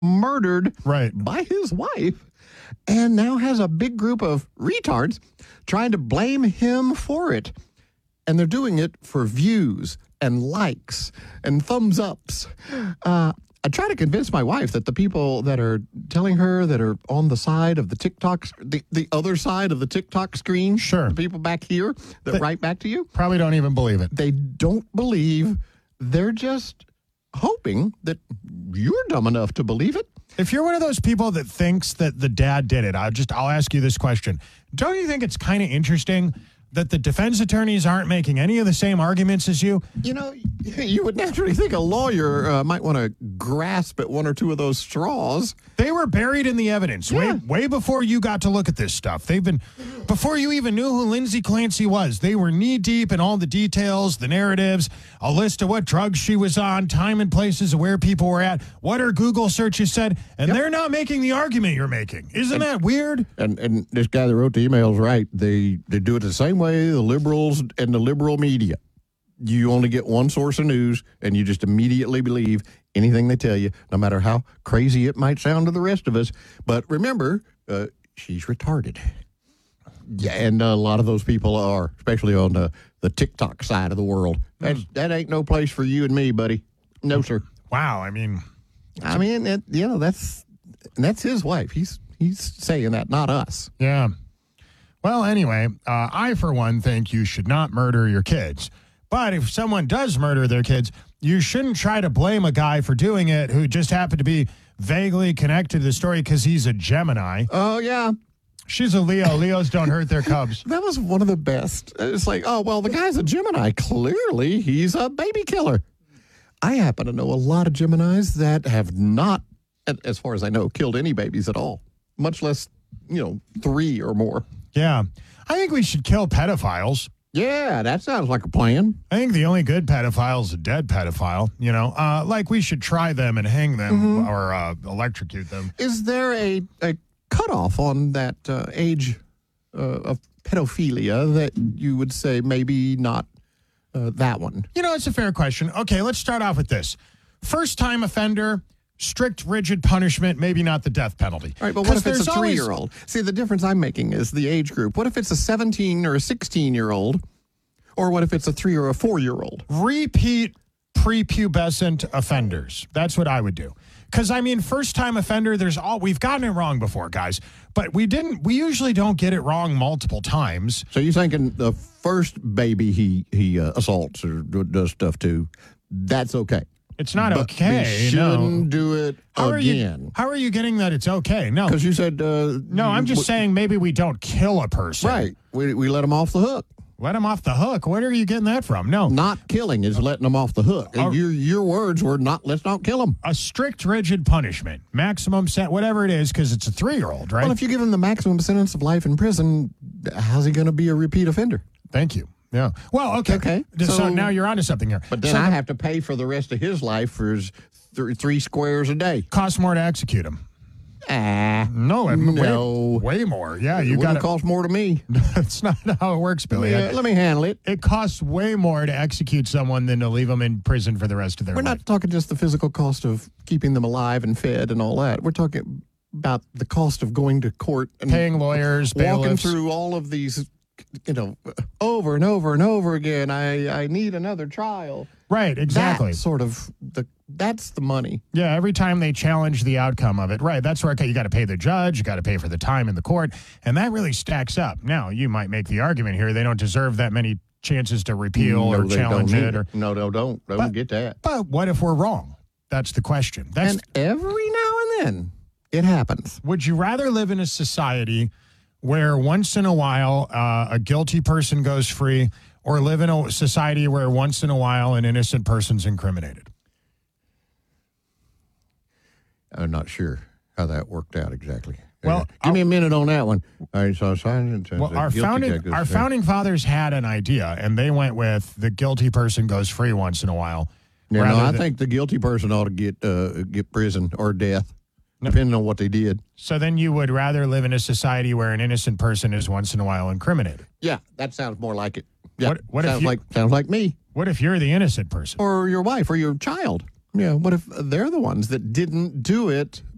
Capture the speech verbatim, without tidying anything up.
murdered right. by his wife, and now has a big group of retards trying to blame him for it. And they're doing it for views and likes and thumbs ups. Uh, I try to convince my wife that the people that are telling her that are on the side of the TikTok, the, the other side of the TikTok screen, sure, the people back here that they write back to you, probably don't even believe it. They don't believe. They're just hoping that you're dumb enough to believe it. If you're one of those people that thinks that the dad did it, I'll just I'll ask you this question. Don't you think it's kind of interesting that the defense attorneys aren't making any of the same arguments as you? You know, you would naturally think a lawyer uh, might want to grasp at one or two of those straws. They were buried in the evidence yeah. way way before you got to look at this stuff. They've been, before you even knew who Lindsay Clancy was, they were knee-deep in all the details, the narratives, a list of what drugs she was on, time and places of where people were at, what her Google searches said, and yep. they're not making the argument you're making. Isn't and, that weird? And and this guy that wrote the email is right. They, they do it the same way the liberals and the liberal media. You only get one source of news, and you just immediately believe anything they tell you, no matter how crazy it might sound to the rest of us. But remember, uh, she's retarded. Yeah, and a lot of those people are, especially on the, the TikTok side of the world. That's, that ain't no place for you and me, buddy. No, sir. Wow, I mean... I mean, it, you know, that's that's his wife. He's, he's saying that, not us. Yeah. Well, anyway, uh, I, for one, think you should not murder your kids. But if someone does murder their kids, you shouldn't try to blame a guy for doing it who just happened to be vaguely connected to the story because he's a Gemini. Oh, yeah. She's a Leo. Leos don't hurt their cubs. That was one of the best. It's like, oh, well, the guy's a Gemini. Clearly, he's a baby killer. I happen to know a lot of Geminis that have not, as far as I know, killed any babies at all, much less, you know, three or more. Yeah. I think we should kill pedophiles. Yeah, that sounds like a plan. I think the only good pedophile is a dead pedophile. You know, uh, like we should try them and hang them mm-hmm. or uh, electrocute them. Is there a, a cutoff on that uh, age uh, of pedophilia that you would say maybe not uh, that one? You know, it's a fair question. Okay, let's start off with this. First-time offender, strict, rigid punishment, maybe not the death penalty. All right, but what if it's a three-year-old? Always... See, the difference I'm making is the age group. What if it's a seventeen or a sixteen-year-old? Or what if it's a three or a four-year-old? Repeat prepubescent offenders. That's what I would do. Because, I mean, first-time offender, there's all, we've gotten it wrong before, guys. But we didn't, we usually don't get it wrong multiple times. So you're thinking the first baby he, he uh, assaults or does stuff to, that's okay? It's not but okay. We shouldn't no. do it how again. Are you, how are you getting that it's okay? No. Because you said... Uh, no, I'm just w- saying maybe we don't kill a person. Right. We, we let them off the hook. Let them off the hook? Where are you getting that from? No. Not killing is letting them off the hook. Uh, your, your words were not, let's not kill them. A strict, rigid punishment. Maximum sentence, whatever it is, because it's a three-year-old, right? Well, if you give him the maximum sentence of life in prison, how's he going to be a repeat offender? Thank you. Yeah. Well, okay. Okay. So, so now you're onto something here. But then so I the, have to pay for the rest of his life for his th- three squares a day. Costs more to execute him. Ah. No. It, no. Way, way more. Yeah. You got to cost more to me. That's not how it works, Billy. Let me, uh, let me handle it. It costs way more to execute someone than to leave them in prison for the rest of their We're life. We're not talking just the physical cost of keeping them alive and fed and all that. We're talking about the cost of going to court and paying lawyers, walking bailiffs. through all of these, you know, over and over and over again. I, I need another trial. Right, exactly. That sort of the that's the money. Yeah, every time they challenge the outcome of it. Right, that's where okay, you got to pay the judge, you got to pay for the time in the court, and that really stacks up. Now, you might make the argument here they don't deserve that many chances to repeal no, or challenge it. Or, no, no, don't. Don't but, get that. But what if we're wrong? That's the question. That's, and every now and then it happens. Would you rather live in a society where once in a while uh, a guilty person goes free, or live in a society where once in a while an innocent person's incriminated? I'm not sure how that worked out exactly. Well, uh, give me a minute on that one. All right, so well, our founding our founding fathers had an idea, and they went with the guilty person goes free once in a while. Yeah, no, I than, think the guilty person ought to get uh, get prison or death, no, depending on what they did. So then you would rather live in a society where an innocent person is once in a while incriminated? Yeah, that sounds more like it. Yeah, what, what sounds if you, like sounds like me. What if you're the innocent person, or your wife, or your child? Yeah, what if they're the ones that didn't do it,